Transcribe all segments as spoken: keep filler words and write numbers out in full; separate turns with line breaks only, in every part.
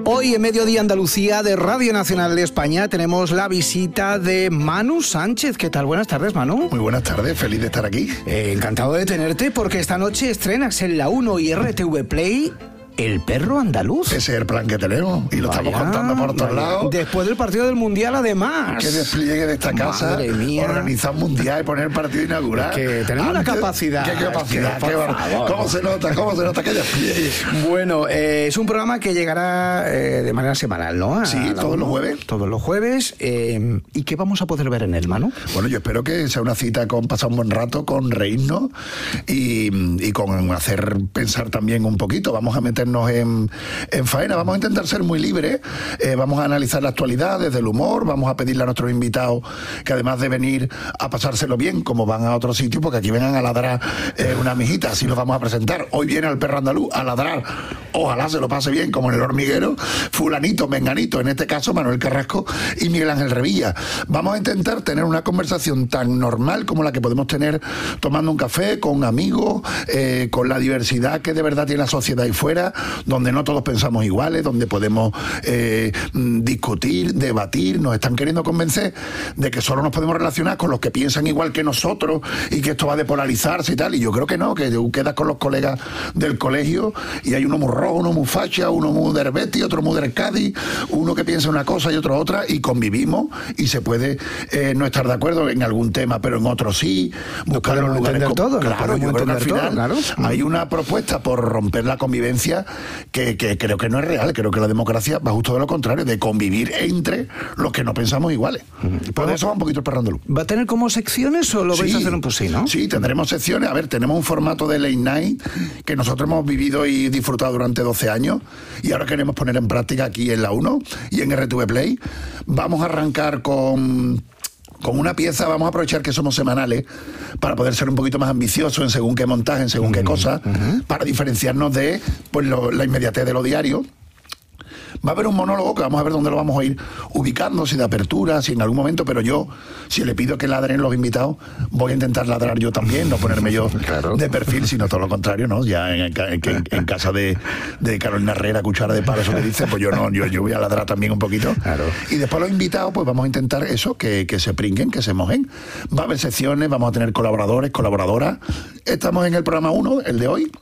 Hoy en Mediodía Andalucía de Radio Nacional de España tenemos la visita de Manu Sánchez. ¿Qué tal? Buenas tardes, Manu.
Muy buenas tardes, feliz de estar aquí.
Eh, encantado de tenerte porque esta noche estrenas en La uno y R T V Play El Perro Andaluz.
Ese es el plan que tenemos y lo
Vaya,
estamos contando por todos
vaya.
lados.
Después del partido del Mundial, además.
Que despliegue de esta casa,
Madre mía.
organizar un mundial y poner el partido inaugural.
Es que tenemos la capacidad.
¿Qué capacidad?
Es que,
Qué
por
bar-
favor.
¿Cómo se nota? ¿Cómo se nota que despliegue?
Bueno, eh, es un programa que llegará eh, de manera semanal, ¿no? A
Sí,
la
todos
uno,
los jueves.
Todos los jueves. Eh, ¿Y qué vamos a poder ver en él, Manu?
Bueno, yo espero que sea una cita con pasar un buen rato, con reírnos y, y con hacer pensar también un poquito. Vamos a meternos en, en faena, vamos a intentar ser muy libres, eh, vamos a analizar la actualidad desde el humor, vamos a pedirle a nuestros invitados que además de venir a pasárselo bien, como van a otro sitio, porque aquí vengan a ladrar eh, una mijita, así los vamos a presentar. Hoy viene el perro andaluz a ladrar, ojalá se lo pase bien, como en El Hormiguero, fulanito, menganito, en este caso Manuel Carrasco y Miguel Ángel Revilla. Vamos a intentar tener una conversación tan normal como la que podemos tener tomando un café con amigos, eh, con la diversidad que de verdad tiene la sociedad ahí fuera, donde no todos pensamos iguales, donde podemos eh, discutir, debatir. Nos están queriendo convencer de que solo nos podemos relacionar con los que piensan igual que nosotros y que esto va a depolarizarse y tal, y yo creo que no, que tú quedas con los colegas del colegio y hay uno muy rojo, uno muy facha, uno muy del Betis, otro muy del Cádiz, uno que piensa una cosa y otro otra, y convivimos, y se puede eh, no estar de acuerdo en algún tema, pero en otro sí, buscar los lugares
entender todo, no
claro, yo
podemos
creo que al
entender todo,
final
claro.
hay una propuesta por romper la convivencia que, que creo que no es real. Creo que la democracia va justo de lo contrario, de convivir entre los que no pensamos iguales. Por eso va un poquito el perro andaluz.
¿Va a tener como secciones o lo vais a hacer un pues sí, no?
Sí, tendremos secciones. A ver, tenemos un formato de late night que nosotros hemos vivido y disfrutado durante doce años y ahora queremos poner en práctica aquí en La uno y en R T V Play. Vamos a arrancar con... Con una pieza vamos a aprovechar que somos semanales para poder ser un poquito más ambiciosos en según qué montaje, en según qué cosas, uh-huh. para diferenciarnos de pues, lo, la inmediatez de lo diario. Va a haber un monólogo que vamos a ver dónde lo vamos a ir ubicando, si de apertura, si en algún momento, pero yo, si le pido que ladren los invitados, voy a intentar ladrar yo también, no ponerme yo claro. de perfil, sino todo lo contrario, ¿no? Ya en, en, en, en casa de, de Carolina Herrera, cuchara de palo, eso me dice, pues yo no, yo, yo voy a ladrar también un poquito. Claro. Y después los invitados, pues vamos a intentar eso, que, que se pringuen, que se mojen. Va a haber secciones, vamos a tener colaboradores, colaboradoras. Estamos en el programa uno, el de hoy.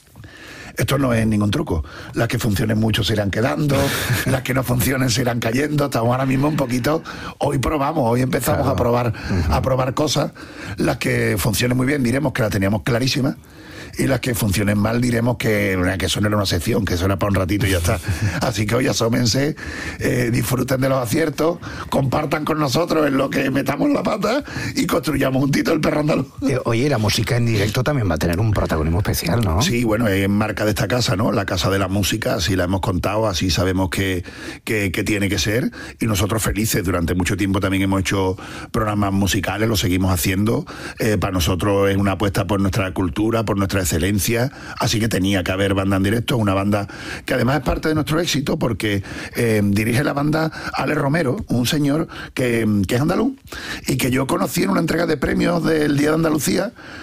Esto no es ningún truco. Las que funcionen mucho se irán quedando, las que no funcionen se irán cayendo. Estamos ahora mismo un poquito... Hoy probamos, hoy empezamos claro. a probar uh-huh. a probar cosas. Las que funcionen muy bien diremos que la teníamos clarísima. Y las que funcionen mal diremos que, que eso no era una sección, que eso era para un ratito y ya está. Así que hoy asómense, eh, disfruten de los aciertos, compartan con nosotros en lo que metamos la pata y construyamos juntito el perro andaluz.
Eh, oye, la música en directo también va a tener un protagonismo especial, ¿no?
Sí, bueno, es marca de esta casa, ¿no? La casa de la música, así la hemos contado, así sabemos que, que, que tiene que ser. Y nosotros felices, durante mucho tiempo también hemos hecho programas musicales, lo seguimos haciendo. Eh, para nosotros es una apuesta por nuestra cultura, por nuestra excelencia, así que tenía que haber banda en directo, una banda que además es parte de nuestro éxito porque eh, dirige la banda Ale Romero, un señor que, que es andaluz y que yo conocí en una entrega de premios del Día de Andalucía